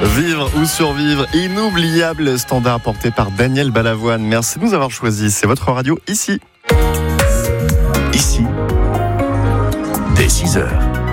Vivre ou survivre, inoubliable standard porté par Daniel Balavoine. Merci de nous avoir choisis. C'est votre radio ici. Ici, dès 6h.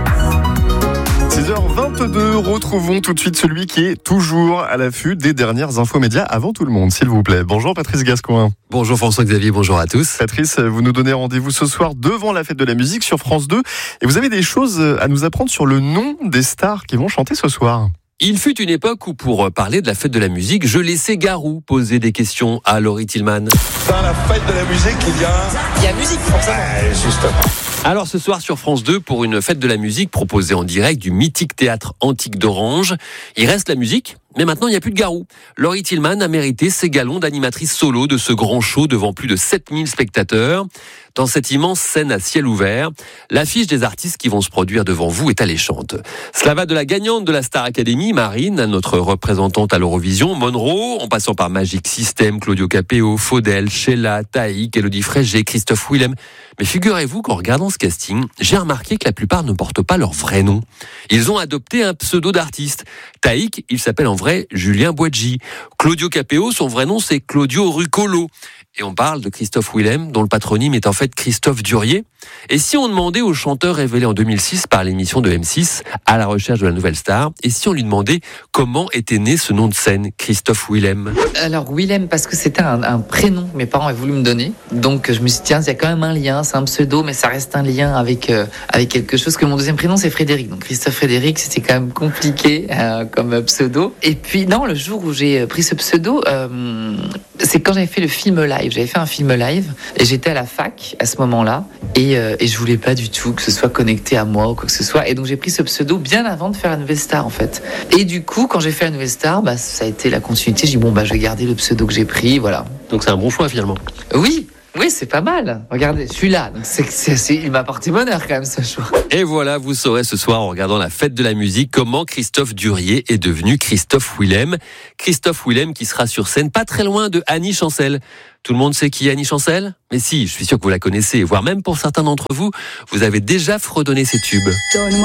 6h22, retrouvons tout de suite celui qui est toujours à l'affût des dernières infos médias avant tout le monde, s'il vous plaît. Bonjour Patrice Gascoin. Bonjour François-Xavier, bonjour à tous. Patrice, vous nous donnez rendez-vous ce soir devant la fête de la musique sur France 2 et vous avez des choses à nous apprendre sur le nom des stars qui vont chanter ce soir. Il fut une époque où, pour parler de la fête de la musique, je laissais Garou poser des questions à Laurie Tillman. Dans la fête de la musique, il y a musique, forcément. Justement. Alors ce soir sur France 2, pour une fête de la musique proposée en direct du mythique théâtre antique d'Orange, il reste la musique, mais maintenant il n'y a plus de Garou. Laurie Tillman a mérité ses galons d'animatrice solo de ce grand show devant plus de 7000 spectateurs. Dans cette immense scène à ciel ouvert, l'affiche des artistes qui vont se produire devant vous est alléchante. Cela va de la gagnante de la Star Academy, Marine, à notre représentante à l'Eurovision, Monroe, en passant par Magic System, Claudio Capéo, Faudel, Sheila, Taïk, Elodie Frégé, Christophe Willem. Mais figurez-vous qu'en regardant ce casting, j'ai remarqué que la plupart ne portent pas leur vrai nom. Ils ont adopté un pseudo d'artiste. Taïk, il s'appelle en vrai Julien Boadji. Claudio Capéo, son vrai nom c'est Claudio Ruccolo. Et on parle de Christophe Willem, dont le patronyme est en fait Christophe Durier. Et si on demandait au chanteur révélé en 2006 par l'émission de M6, à la recherche de la nouvelle star, et si on lui demandait comment était né ce nom de scène, Christophe Willem? Alors Willem, parce que c'était un prénom que mes parents avaient voulu me donner. Donc je me suis dit, tiens, il y a quand même un lien, c'est un pseudo, mais ça reste un lien avec quelque chose, que mon deuxième prénom c'est Frédéric. Donc Christophe Frédéric, c'était quand même compliqué comme pseudo. Et puis non, le jour où j'ai pris ce pseudo, c'est quand j'avais fait le film live. J'avais fait un film live et j'étais à la fac à ce moment-là et je voulais pas du tout que ce soit connecté à moi ou quoi que ce soit. Et donc j'ai pris ce pseudo bien avant de faire la nouvelle star en fait. Et du coup, quand j'ai fait la nouvelle star, ça a été la continuité. J'ai dit je vais garder le pseudo que j'ai pris, voilà. Donc c'est un bon choix finalement. Oui, c'est pas mal. Regardez, celui-là, donc il m'a porté bonheur quand même ce choix. Et voilà, vous saurez ce soir en regardant la fête de la musique comment Christophe Durier est devenu Christophe Willem. Christophe Willem qui sera sur scène pas très loin de Annie Chancel. Tout le monde sait qui est Annie Chancel? Mais si, je suis sûr que vous la connaissez, voire même pour certains d'entre vous, vous avez déjà fredonné ses tubes.